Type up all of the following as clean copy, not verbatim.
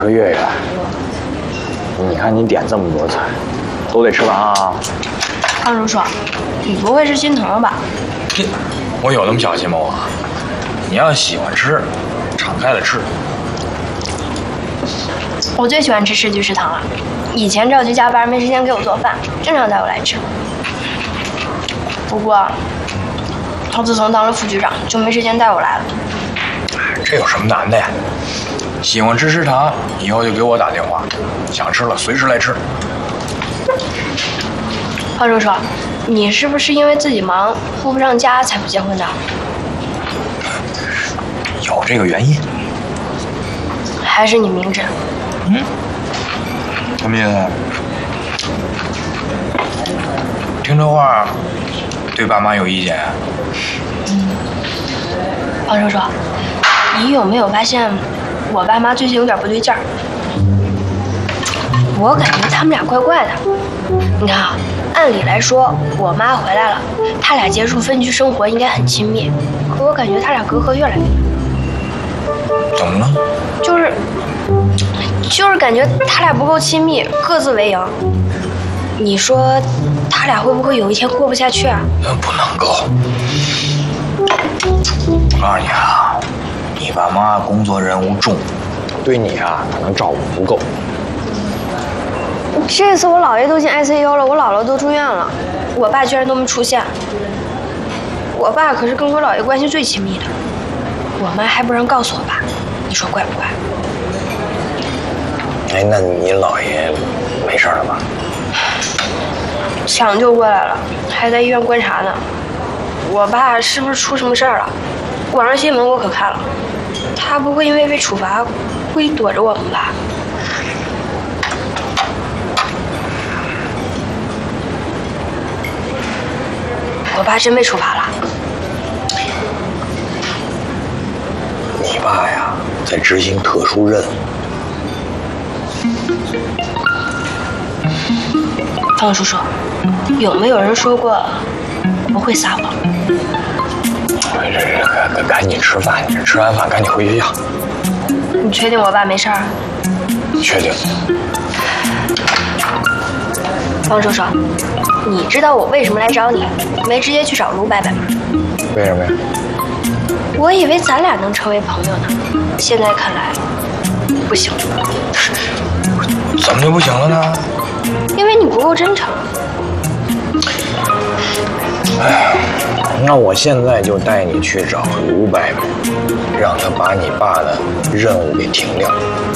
说月月，你看你点这么多菜，都得吃完啊。 胖叔叔，你不会是心疼了吧？ 我有那么小气吗我？你要喜欢吃，敞开了吃。 我最喜欢吃市局食堂了。以前赵局加班没时间给我做饭，经常带我来吃。不过，他自从当了副局长，就没时间带我来了。 这有什么难的呀？喜欢吃食堂，以后就给我打电话，想吃了随时来吃。 胖叔叔，你是不是因为自己忙顾不上家才不结婚的？ 有这个原因。 还是你明着？ 什么意思？听这话，对爸妈有意见？ 胖叔叔，你有没有发现我爸妈最近有点不对劲儿？我感觉他们俩怪怪的。你看啊，按理来说我妈回来了，他俩结束分居生活应该很亲密，可我感觉他俩隔阂越来越大。 怎么了？ 就是感觉他俩不够亲密，各自为营。你说他俩会不会有一天过不下去啊？ 不能够。我告诉你啊，你爸妈工作任务重， 对你啊可能照顾不够。 这次我姥爷都进 ICU 了，我姥姥都住院了，我爸居然都没出现。我爸可是跟我姥爷关系最亲密的，我妈还不让告诉我爸，你说怪不怪？ 哎，那你姥爷没事了吧？ 抢救过来了，还在医院观察呢。我爸是不是出什么事儿了？网上新闻我可看了，他不会因为被处罚故意躲着我们吧？我爸真被处罚了。 你爸呀，在执行特殊任务。 胖叔叔，有没有人说过不会撒谎？ 赶紧吃饭，吃完饭赶紧回学校。 你确定我爸没事儿？ 确定。 胖叔叔，你知道我为什么来找你，没直接去找卢伯伯吗？ 为什么呀？ 我以为咱俩能成为朋友呢，现在看来不行。 怎么就不行了呢？ 因为你不够真诚。 哎，那我现在就带你去找卢伯伯，让他把你爸的任务给停掉。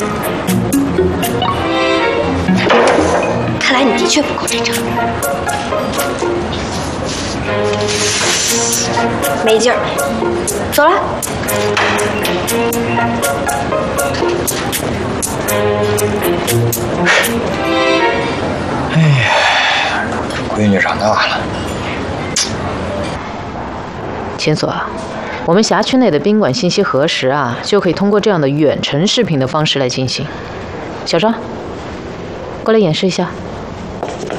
看来你的确不够真诚。没劲儿，走了。 哎呀，闺女长大了。 千索啊，我们辖区内的宾馆信息核实啊，就可以通过这样的远程视频的方式来进行。小张，过来演示一下。